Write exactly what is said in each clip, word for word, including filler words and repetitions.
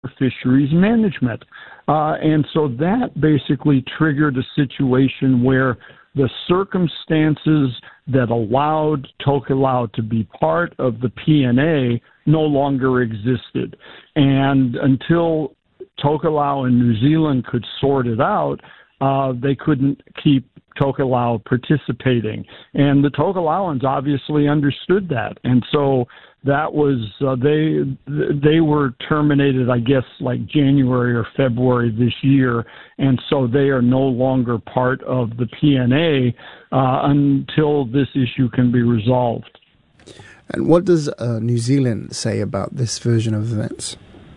fisheries management. Uh, and so that basically triggered a situation where the circumstances that allowed Tokelau to be part of the P N A no longer existed. And until Tokelau and New Zealand could sort it out, uh, they couldn't keep Tokelau participating. And the Tokelauans obviously understood that. And so that was, uh, they they were terminated, I guess, like January or February this year. And so they are no longer part of the P N A uh, until this issue can be resolved. And what does uh, New Zealand say about this version of events?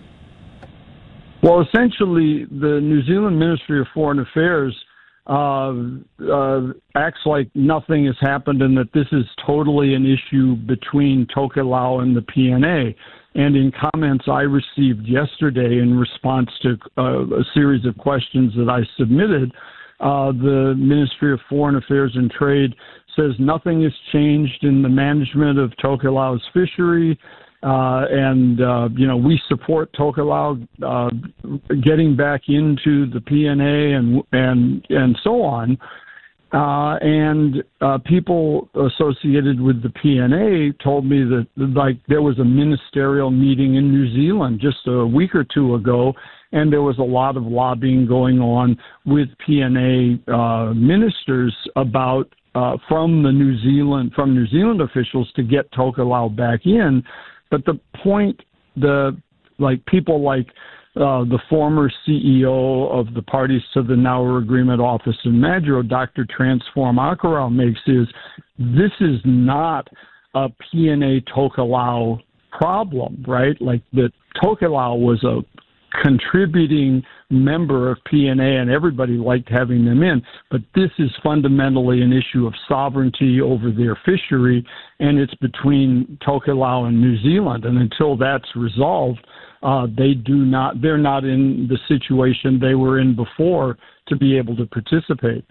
Well, essentially, the New Zealand Ministry of Foreign Affairs uh, uh, acts like nothing has happened and that this is totally an issue between Tokelau and the P N A. And in comments I received yesterday in response to uh, a series of questions that I submitted, uh, the Ministry of Foreign Affairs and Trade says nothing has changed in the management of Tokelau's fishery. Uh, and, uh, you know, we support Tokelau uh, getting back into the P N A and and, and so on. Uh, and uh, people associated with the P N A told me that, like, there was a ministerial meeting in New Zealand just a week or two ago, and there was a lot of lobbying going on with P N A uh, ministers about uh, from the New Zealand from New Zealand officials to get Tokelau back in. But the point, the like people like uh, the former C E O of the parties to the Nauru Agreement office in Majuro, Doctor Transform Akarau, makes is this is not a P N A Tokelau problem, right? Like the Tokelau was a contributing member of P N A and everybody liked having them in, but this is fundamentally an issue of sovereignty over their fishery, and it's between Tokelau and New Zealand, and until that's resolved, uh, they do not, they're not in the situation they were in before to be able to participate.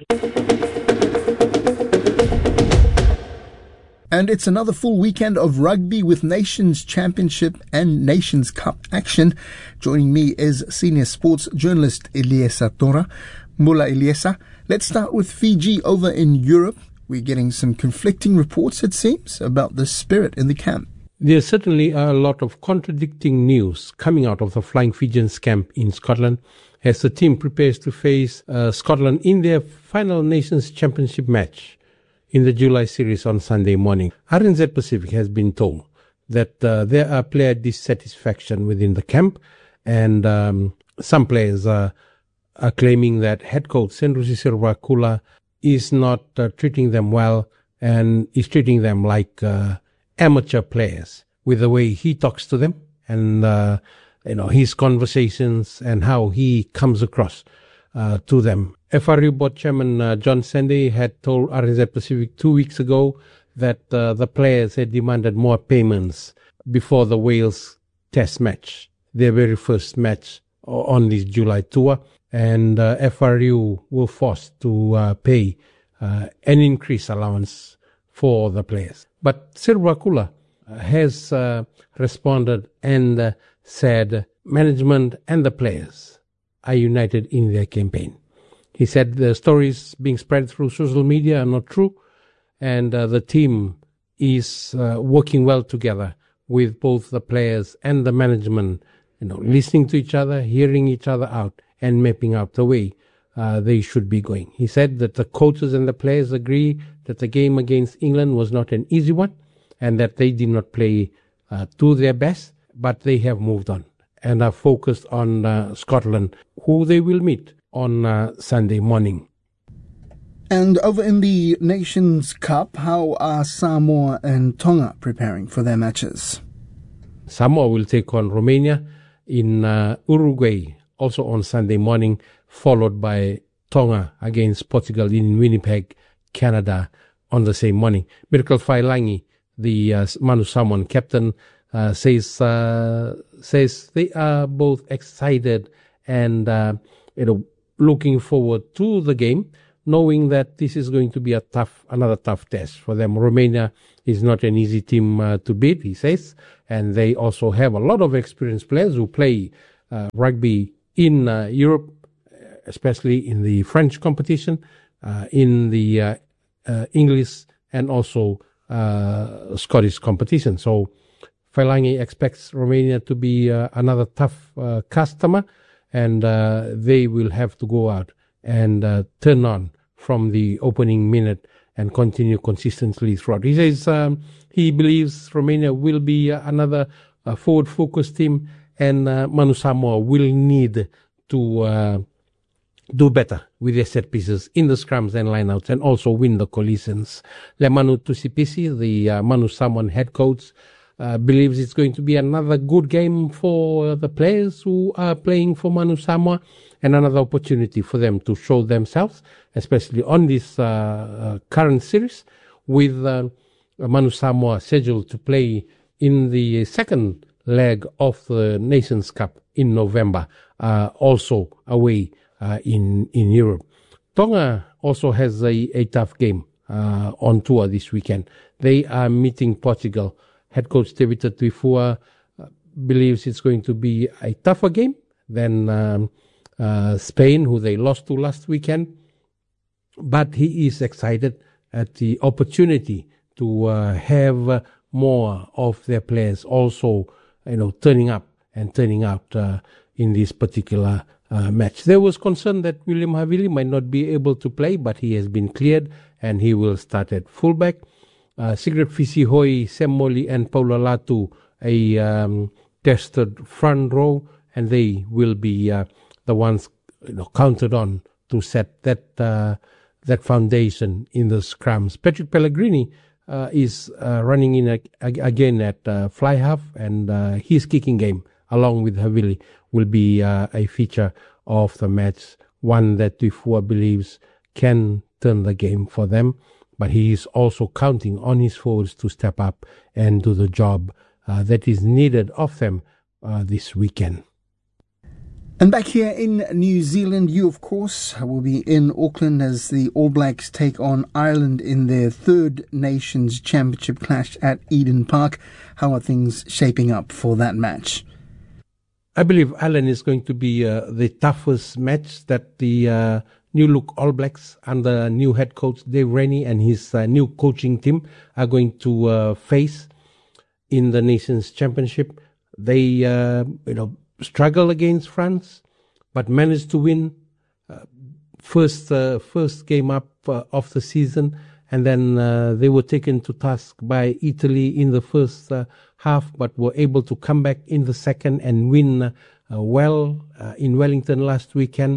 And it's another full weekend of rugby with Nations Championship and Nations Cup action. Joining me is senior sports journalist Eliesa Tora. Mula Eliesa, let's start with Fiji over in Europe. We're getting some conflicting reports, it seems, about the spirit in the camp. There certainly are a lot of contradicting news coming out of the Flying Fijians camp in Scotland as the team prepares to face uh, Scotland in their final Nations Championship match in the July series on Sunday morning. R N Z Pacific has been told that uh, there are player dissatisfaction within the camp, and um, some players uh, are claiming that head coach Senrusi Seruvakula is not uh, treating them well and is treating them like uh, amateur players with the way he talks to them and uh, you know his conversations and how he comes across uh, to them. F R U board chairman uh, John Sandy had told R N Z Pacific two weeks ago that uh, the players had demanded more payments before the Wales test match, their very first match on this July tour, and uh, F R U were forced to uh, pay uh, an increased allowance for the players. But Seruvakula has uh, responded and uh, said management and the players are united in their campaign. He said the stories being spread through social media are not true, and uh, the team is uh, working well together with both the players and the management, you know, listening to each other, hearing each other out, and mapping out the way uh, they should be going. He said that the coaches and the players agree that the game against England was not an easy one, and that they did not play uh, to their best, but they have moved on and are focused on uh, Scotland, who they will meet on uh, Sunday morning. And over in the Nations Cup, how are Samoa and Tonga preparing for their matches? Samoa will take on Romania in uh, Uruguay, also on Sunday morning, followed by Tonga against Portugal in Winnipeg, Canada, on the same morning. Miracle Failangi, the uh, Manu Samoan captain, uh, says uh, says they are both excited and uh, you know looking forward to the game, knowing that this is going to be a tough, another tough test for them. Romania is not an easy team uh, to beat, he says, and they also have a lot of experienced players who play uh, rugby in uh, Europe, especially in the French competition, uh, in the uh, uh, English and also uh, Scottish competition. So Felangi expects Romania to be uh, another tough uh, customer, and uh, they will have to go out and uh, turn on from the opening minute and continue consistently throughout. He says um, he believes Romania will be uh, another uh, forward-focused team, and uh, Manu Samoa will need to uh, do better with their set pieces in the scrums and lineouts, and also win the collisions. Le Manu Tusipisi, the uh, Manu Samoan head coach, uh, believes it's going to be another good game for the players who are playing for Manu Samoa, and another opportunity for them to show themselves, especially on this uh, uh, current series, with uh, Manu Samoa scheduled to play in the second leg of the Nations Cup in November, uh, also away uh, in in Europe. Tonga also has a, a tough game uh, on tour this weekend. They are meeting Portugal. Head coach David Tuifua uh, believes it's going to be a tougher game than um, uh, Spain, who they lost to last weekend. But he is excited at the opportunity to uh, have uh, more of their players also, you know, turning up and turning out uh, in this particular uh, match. There was concern that William Havili might not be able to play, but he has been cleared and he will start at fullback. Uh, Sigrid Fisihoi, Sam Moli and Paula Latu, a um, tested front row, and they will be uh, the ones, you know, counted on to set that uh, that foundation in the scrums. Patrick Pellegrini uh, is uh, running in a, a, again at uh, fly half, and uh, his kicking game, along with Havili, will be uh, a feature of the match, one that Tuifua believes can turn the game for them. But he is also counting on his forwards to step up and do the job uh, that is needed of them uh, this weekend. And back here in New Zealand, you, of course, will be in Auckland as the All Blacks take on Ireland in their third Nations Championship clash at Eden Park. How are things shaping up for that match? I believe Ireland is going to be uh, the toughest match that the uh, new look All Blacks under new head coach Dave Rennie and his uh, new coaching team are going to uh, face in the Nations Championship. They, uh, you know, struggle against France, but managed to win uh, first uh, first game up uh, of the season, and then uh, they were taken to task by Italy in the first uh, half, but were able to come back in the second and win uh, well uh, in Wellington last weekend.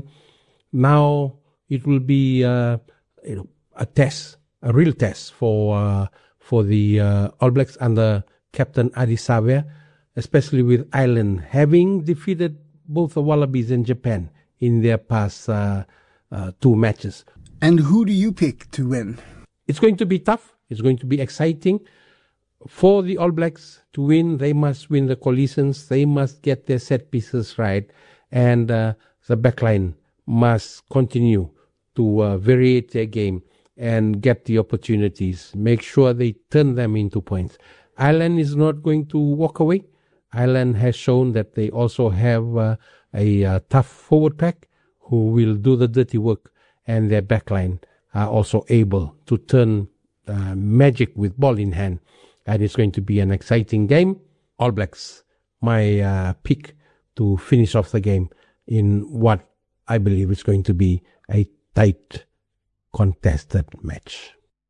Now it will be uh, you know, a test, a real test for uh, for the uh, All Blacks under Captain Adi Savea, especially with Ireland having defeated both the Wallabies and Japan in their past uh, uh, two matches. And who do you pick to win? It's going to be tough. It's going to be exciting. For the All Blacks to win, they must win the collisions. They must get their set pieces right. And uh, the backline must continue to uh, variate their game and get the opportunities. Make sure they turn them into points. Ireland is not going to walk away. Ireland has shown that they also have uh, a uh, tough forward pack who will do the dirty work, and their backline are also able to turn uh, magic with ball in hand. And it's going to be an exciting game. All Blacks, my uh, pick to finish off the game in what I believe is going to be a tight, contested match.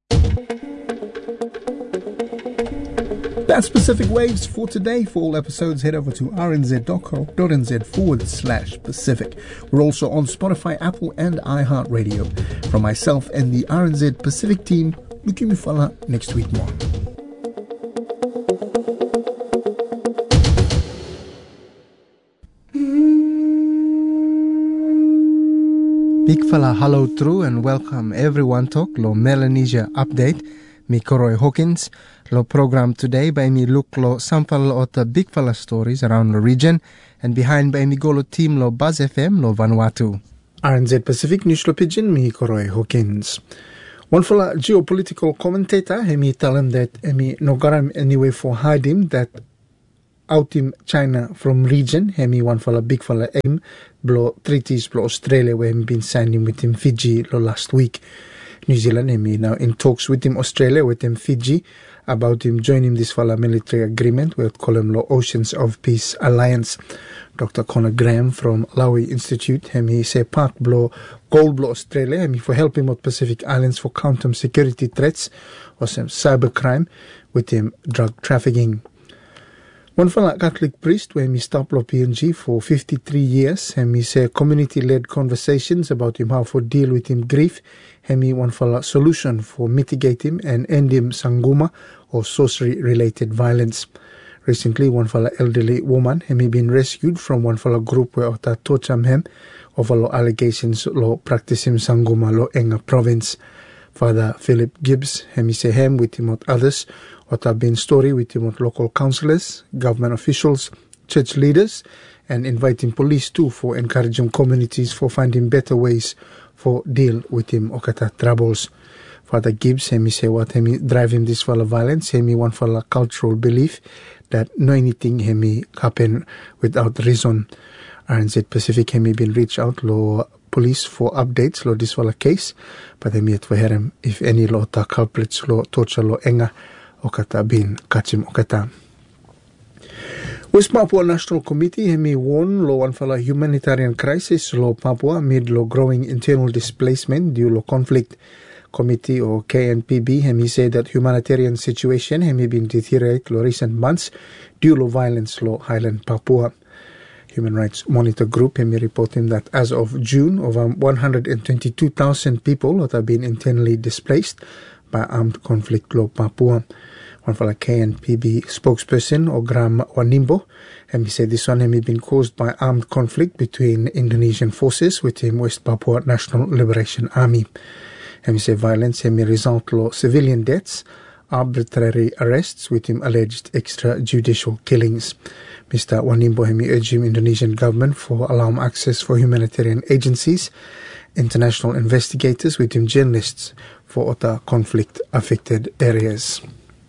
That's Pacific Waves for today. For all episodes, head over to rnz.co.nz forward slash Pacific. We're also on Spotify, Apple, and iHeartRadio. From myself and the R N Z Pacific team, Luki Mufala, next week more. Big fella hello true and welcome everyone to lo Melanesia update. Mi Koroi Hawkins. Lo program today by me look lo sample of the big fella stories around the region, and behind by me go lo team lo Buzz F M lo Vanuatu. R N Z Pacific News lo Pigeon, mi Koroi Hawkins. One fella geopolitical commentator, he me tell him that he me no got him anyway for hide him that outim China from region. Hemi one fella big fella aim blow treaties blow Australia where him been signing with him Fiji lo last week. New Zealand hemi now in talks with him Australia with him Fiji about him joining this fella military agreement with Colum Law Oceans of Peace Alliance. Doctor Conor Graham from Lowy Institute hemi say park blow gold blow Australia hemi for helping with Pacific Islands for counter security threats or some cybercrime with him drug trafficking. One fella Catholic priest where he stopped lo P N G for fifty-three years. Hemi say community-led conversations about him how for deal with him grief. Hemi one fella solution for mitigate him and end him sanguma or sorcery-related violence. Recently, one fella elderly woman hemi been rescued from one fella group where ota torture him over lo allegations lo practice him sanguma lo Enga province. Father Philip Gibbs hemi say him with him with others. What have been story with him with local councillors, government officials, church leaders, and inviting police too for encouraging communities for finding better ways for deal with him okata troubles. Father Gibbs, hemi say what hemi drive him this for violence, hemi one for cultural belief that no anything hemi happen without reason. R N Z Pacific hemi been reach out lo police for updates lo this for case, but hemi yet for him if any lo ta culprits lo torture lo enga okata bin kachim okata. West Papua National Committee hemi warn lo one fala humanitarian crisis lo Papua amid lo growing internal displacement due lo conflict. Committee or K N P B hemi say that humanitarian situation hemi been deteriorate lo recent months due lo violence lo Highland Papua. Human Rights Monitor Group hemi reporting that as of June over one hundred twenty-two thousand people that have been internally displaced by armed conflict lo Papua. One for like K N P B spokesperson Ogram Wanimbo hemi said this one hemi been caused by armed conflict between Indonesian forces with him West Papua National Liberation Army. Hemi say violence hemi result lo civilian deaths, arbitrary arrests with him alleged extrajudicial killings. Mister Wanimbo hemi urged him Indonesian government for allow access for humanitarian agencies, international investigators with him journalists for other conflict affected areas.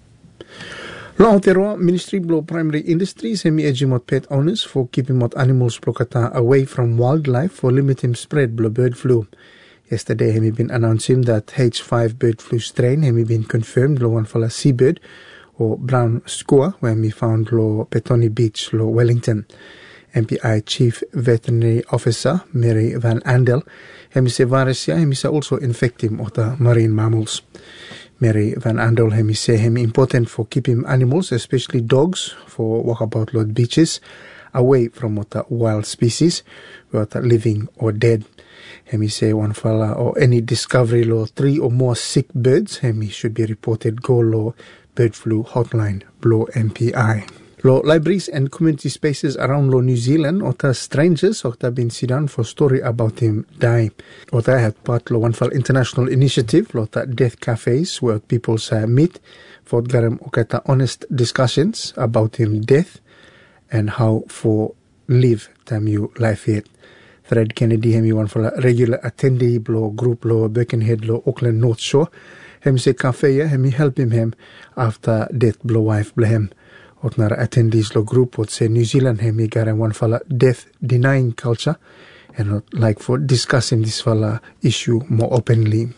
Lo Aotearoa Ministry blo Primary Industries hemi urged him pet owners for keeping what animals blokata away from wildlife for limiting spread blo bird flu. Yesterday, hemi been announcing that H five bird flu strain hemi been confirmed lo one fala seabird or brown skua where we found lo Petone Beach lo Wellington. M P I Chief Veterinary Officer Mary Van Andel hemi say virus hemi say also infecting other marine mammals. Mary Van Andel hemi say hemi important for keeping animals, especially dogs, for walkabout lo beaches away from other wild species, whether living or dead. Hemi say one fella or any discovery lo three or more sick birds hemi should be reported go lo bird flu hotline blo M P I. Lo libraries and community spaces around lo New Zealand ota strangers ota been sit down for story about him die. Ota had part lo one fella international initiative lo ta death cafes where people say meet for garam okata honest discussions about him death and how for live time you life yet. Fred Kennedy hemi one for a regular attendee blo group lo Birkenhead lo Auckland North Shore. Hemi say cafe ya hemi help him him after death blo wife blo him. Otnara attendees lo group would say New Zealand hemi gara one fella death denying culture and not like for discussing this fella issue more openly.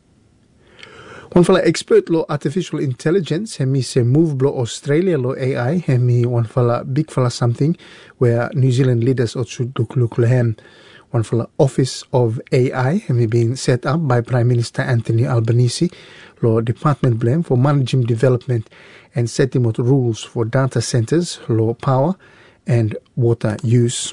One fella expert lo artificial intelligence hemi say move blo Australia lo A I hemi one fella big fella something where New Zealand leaders ought should look look lo hem. One fella Office of A I hemi being set up by Prime Minister Anthony Albanese lo department blame for managing development and setting out rules for data centers, lo power and water use.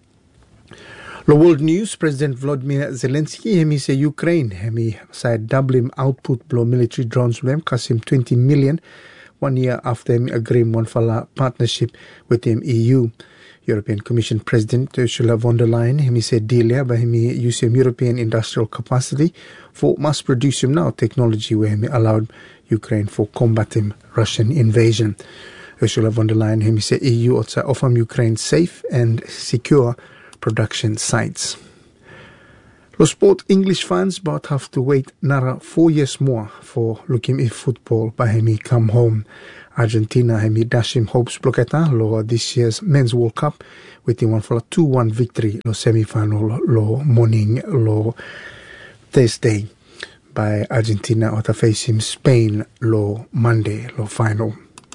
Lo world news, President Volodymyr Zelensky hemi say Ukraine hemi said doubling output blo military drones blame cost him twenty million one year after him agreeing one fella partnership with him E U. European Commission President Ursula von der Leyen hemi said deal by hemi use him European industrial capacity for mass produce him now technology where hemi allowed Ukraine for combating Russian invasion. Ursula von der Leyen hemi say E U also offer Ukraine safe and secure production sites. Los sport English fans about have to wait nara four years more for Lukim if football by hemi come home. Argentina hemi dashim hopes bloketa lo this year's Men's World Cup with one for a two one victory lo semi-final lo morning lo Thursday by Argentina or facing Spain lo Monday lo final.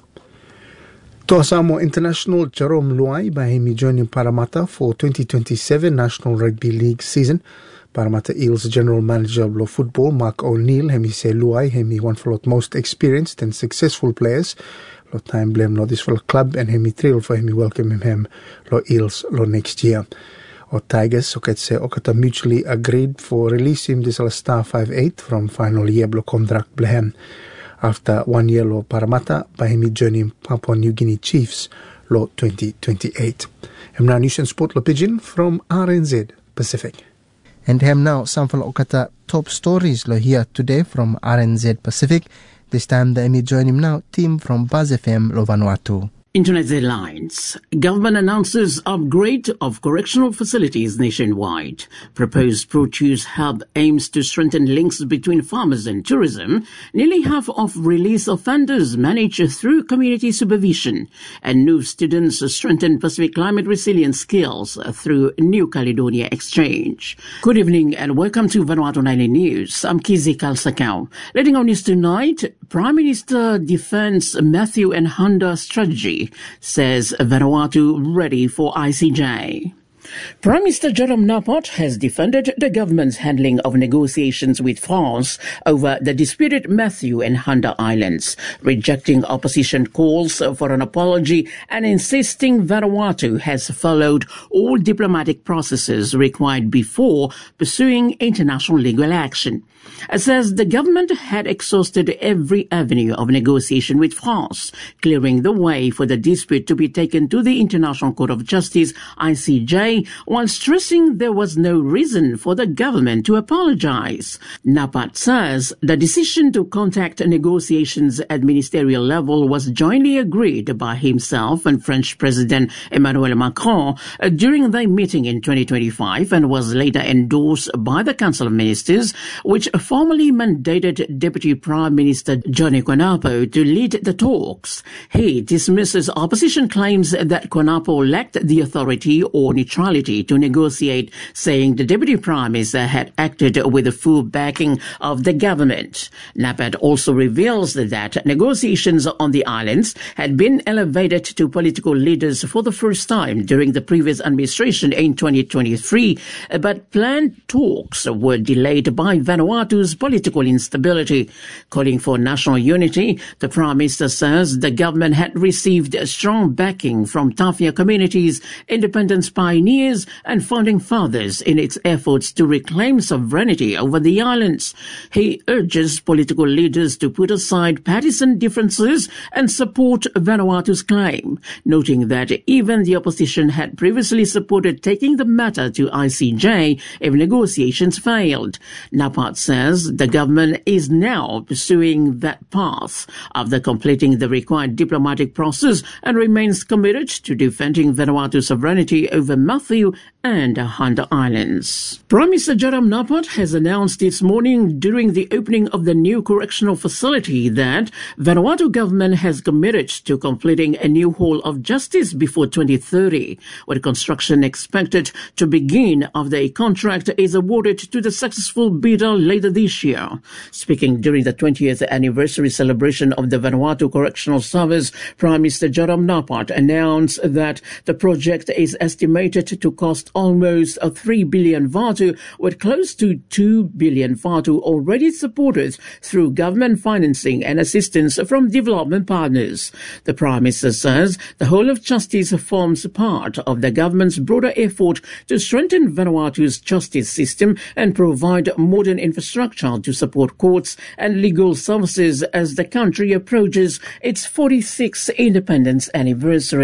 Toasamo International Jerome Luai by hemi joining Parramatta for twenty twenty-seven National Rugby League season. Parramatta Eels General Manager of Football Mark O'Neill hemi say Luai hemi one for lot most experienced and successful players. Lo time blame lo this for the club and hemi thrill for hemi welcome him lo Eels lo next year. Or Tigers okay say okata mutually agreed for releasing this star five eight from final year blo contract blehem. After one year lo Parramatta by hemi joining Papua New Guinea Chiefs lo twenty twenty-eight. I'm now News and Sport lo Pigeon from R N Z Pacific. And hem now some from okata top stories lo here today from R N Z Pacific. This time the Emmy join him now team from Buzz F M lo Vanuatu. Internet headlines. Government announces upgrade of correctional facilities nationwide. Proposed Pro-Choose hub aims to strengthen links between farmers and tourism. Nearly half of release offenders managed through community supervision. And new students strengthen Pacific climate resilience skills through New Caledonia Exchange. Good evening and welcome to Vanuatu Nightly News. I'm Kizi Kalsakau. Leading on news tonight, Prime Minister defends Matthew and Honda strategy. Says Vanuatu ready for I C J. Prime Minister Jerome Napot has defended the government's handling of negotiations with France over the disputed Matthew and Honda Islands, rejecting opposition calls for an apology and insisting Vanuatu has followed all diplomatic processes required before pursuing international legal action. It says the government had exhausted every avenue of negotiation with France, clearing the way for the dispute to be taken to the International Court of Justice, I C J, while stressing there was no reason for the government to apologize. Napat says the decision to contact negotiations at ministerial level was jointly agreed by himself and French President Emmanuel Macron during their meeting in twenty twenty-five and was later endorsed by the Council of Ministers, which formally mandated Deputy Prime Minister Johnny Quanapo to lead the talks. He dismisses opposition claims that Quanapo lacked the authority or neutrality to negotiate, saying the Deputy Prime Minister had acted with the full backing of the government. Napat also reveals that negotiations on the islands had been elevated to political leaders for the first time during the previous administration in twenty twenty-three, but planned talks were delayed by Vanuatu's political instability. Calling for national unity, the Prime Minister says the government had received strong backing from Tafia communities, independence pioneers and founding fathers in its efforts to reclaim sovereignty over the islands. He urges political leaders to put aside partisan differences and support Vanuatu's claim, noting that even the opposition had previously supported taking the matter to I C J if negotiations failed. Napat says the government is now pursuing that path after completing the required diplomatic process and remains committed to defending Vanuatu's sovereignty over Matthew and Honda Islands. Prime Minister Jerome Napot has announced this morning during the opening of the new correctional facility that Vanuatu government has committed to completing a new hall of justice before twenty thirty, with construction expected to begin after a contract is awarded to the successful bidder later this year. Speaking during the twentieth anniversary celebration of the Vanuatu Correctional Service, Prime Minister Jerome Napot announced that the project is estimated to cost almost a three billion Vatu, with close to two billion Vatu already supported through government financing and assistance from development partners. The Prime Minister says the whole of justice forms part of the government's broader effort to strengthen Vanuatu's justice system and provide modern infrastructure to support courts and legal services as the country approaches its forty-sixth independence anniversary.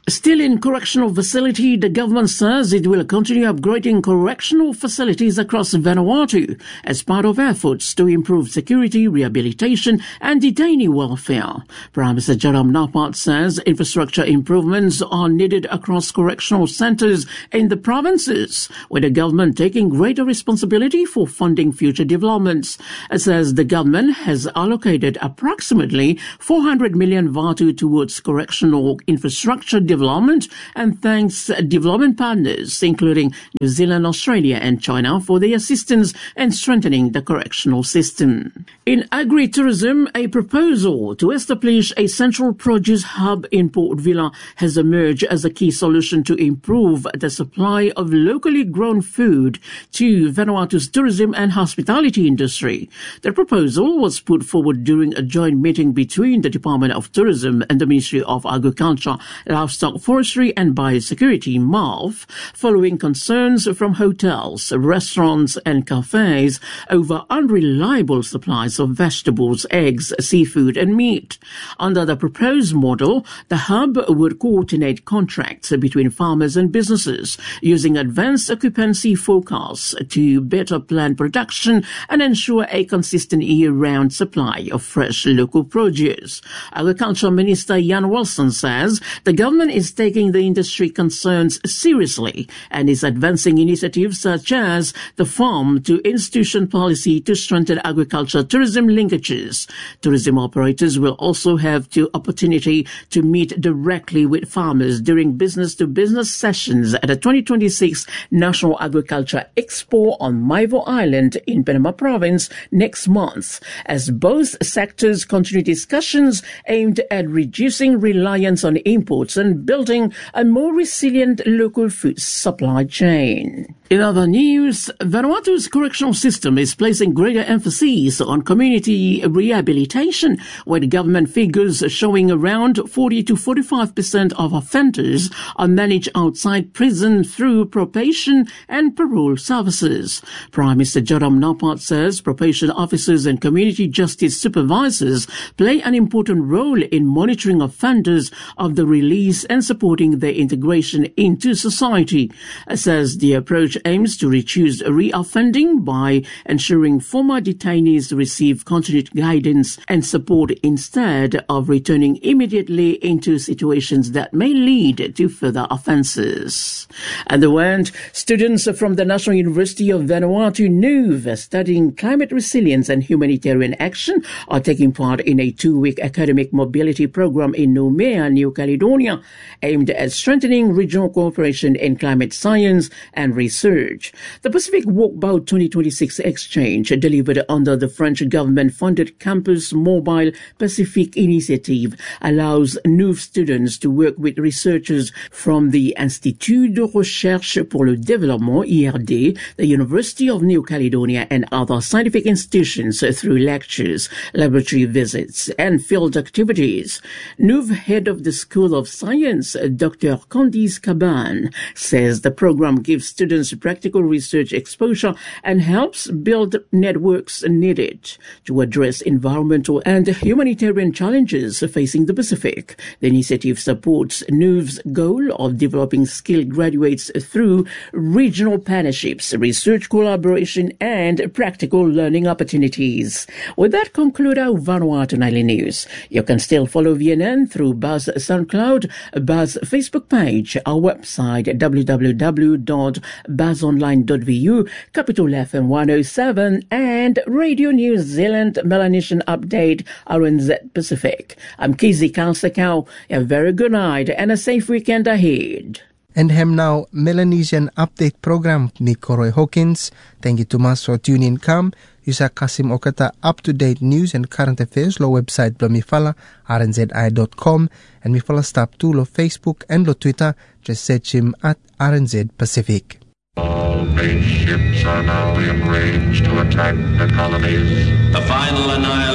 Still in correctional facility, the government says it will continue upgrading correctional facilities across Vanuatu as part of efforts to improve security, rehabilitation and detainee welfare. Prime Minister Jerome Napart says infrastructure improvements are needed across correctional centres in the provinces, with the government taking greater responsibility for funding future developments. It says the government has allocated approximately four hundred million vatu towards correctional infrastructure development development and thanks development partners including New Zealand, Australia and China for their assistance in strengthening the correctional system. In agri-tourism, a proposal to establish a central produce hub in Port Vila has emerged as a key solution to improve the supply of locally grown food to Vanuatu's tourism and hospitality industry. The proposal was put forward during a joint meeting between the Department of Tourism and the Ministry of Agriculture, Livestock, Forestry and Biosecurity, M A F, following concerns from hotels, restaurants and cafes over unreliable supplies of vegetables, eggs, seafood and meat. Under the proposed model, the hub would coordinate contracts between farmers and businesses using advanced occupancy forecasts to better plan production and ensure a consistent year-round supply of fresh local produce. Agriculture Minister Ian Wilson says the government is taking the industry concerns seriously and is advancing initiatives such as the farm to institution policy to strengthen agriculture tourism linkages. Tourism operators will also have the opportunity to meet directly with farmers during business-to-business sessions at the twenty twenty-six National Agriculture Expo on Maivo Island in Penama Province next month, as both sectors continue discussions aimed at reducing reliance on imports and building a more resilient local food supply chain. In other news, Vanuatu's correctional system is placing greater emphasis on community rehabilitation, with government figures showing around forty to forty-five percent of offenders are managed outside prison through probation and parole services. Prime Minister Jerome Napart says probation officers and community justice supervisors play an important role in monitoring offenders of the release and supporting their integration into society. It says the approach aims to reduce reoffending by ensuring former detainees receive continued guidance and support instead of returning immediately into situations that may lead to further offences. At the end, students from the National University of Vanuatu, N U V, studying climate resilience and humanitarian action, are taking part in a two-week academic mobility program in Noumea, New Caledonia, aimed at strengthening regional cooperation in climate science and research. The Pacific Walkabout twenty twenty-six exchange, delivered under the French government-funded Campus Mobile Pacific initiative, allows N U V students to work with researchers from the Institut de Recherche pour le Développement, I R D, the University of New Caledonia and other scientific institutions through lectures, laboratory visits and field activities. N U V head of the School of Science, Doctor Candice Caban, says the program gives students practical research exposure and helps build networks needed to address environmental and humanitarian challenges facing the Pacific. The initiative supports N U V's goal of developing skilled graduates through regional partnerships, research collaboration and practical learning opportunities. With that, conclude our Vanuatu Nightly News. You can still follow V N N through Buzz SoundCloud, Buzz Facebook page, our website w w w dot buzz online dot v u, Capital F M one oh seven and Radio New Zealand Melanesian Update R N Z Pacific. I'm Kizzy Kalsakau. A very good night and a safe weekend ahead. And hem now Melanesian Update program ni Koroy Hawkins. Thank you to mas for tuning in. Come, Yusa Kasim Okata up-to-date news and current affairs lo website bla mifala r n z i dot com and mifala stop to lo Facebook and lo Twitter. Just search him at R N Z Pacific. All base ships are now in range to attack the colonies. The final annihilation